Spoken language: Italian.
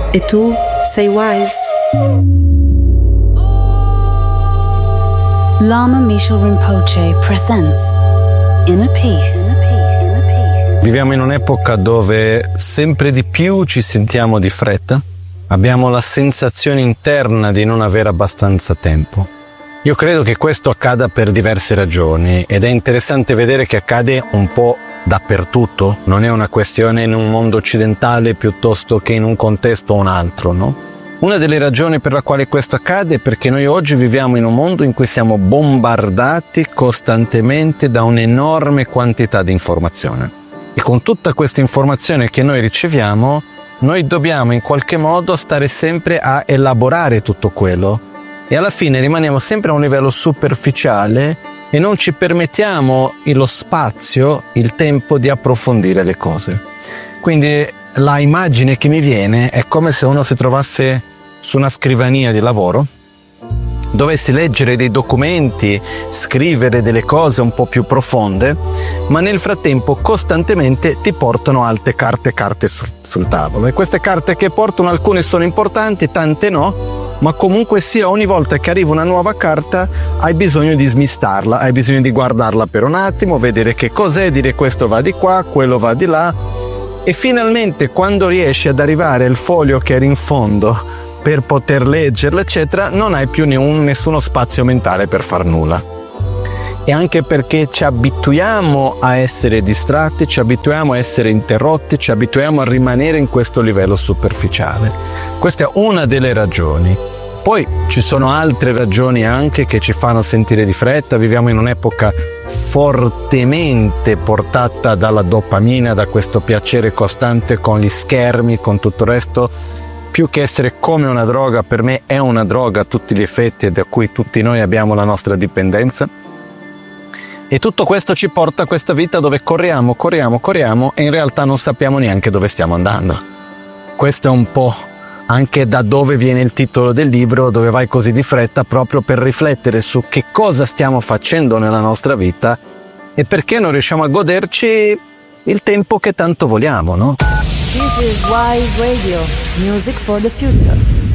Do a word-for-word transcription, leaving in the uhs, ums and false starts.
E tu sei wise? Lama Mishal Rinpoche presents Inner Peace. Viviamo in un'epoca dove sempre di più ci sentiamo di fretta, abbiamo la sensazione interna di non avere abbastanza tempo. Io credo che questo accada per diverse ragioni ed è interessante vedere che accade un po' dappertutto, non è una questione in un mondo occidentale piuttosto che in un contesto o un altro, no? Una delle ragioni per la quale questo accade è perché noi oggi viviamo in un mondo in cui siamo bombardati costantemente da un'enorme quantità di informazione. E con tutta questa informazione che noi riceviamo, noi dobbiamo in qualche modo stare sempre a elaborare tutto quello. E alla fine rimaniamo sempre a un livello superficiale e non ci permettiamo lo spazio, il tempo di approfondire le cose. Quindi la immagine che mi viene è come se uno si trovasse su una scrivania di lavoro, dovessi leggere dei documenti, scrivere delle cose un po' più profonde, ma nel frattempo costantemente ti portano altre carte carte sul, sul tavolo. E queste carte che portano, alcune sono importanti, tante no, ma comunque sia ogni volta che arriva una nuova carta hai bisogno di smistarla, hai bisogno di guardarla per un attimo, vedere che cos'è, dire questo va di qua, quello va di là, e finalmente quando riesci ad arrivare al foglio che era in fondo per poter leggerla eccetera, non hai più nessuno spazio mentale per far nulla. E anche perché ci abituiamo a essere distratti, ci abituiamo a essere interrotti, ci abituiamo a rimanere in questo livello superficiale. Questa è una delle ragioni. Poi ci sono altre ragioni anche che ci fanno sentire di fretta. Viviamo in un'epoca fortemente portata dalla dopamina, da questo piacere costante con gli schermi, con tutto il resto. Più che essere come una droga, per me è una droga a tutti gli effetti e da cui tutti noi abbiamo la nostra dipendenza. E tutto questo ci porta a questa vita dove corriamo, corriamo, corriamo e in realtà non sappiamo neanche dove stiamo andando. Questo è un po' anche da dove viene il titolo del libro, Dove vai così di fretta, proprio per riflettere su che cosa stiamo facendo nella nostra vita e perché non riusciamo a goderci il tempo che tanto vogliamo, no? This is Wise Radio, music for the future.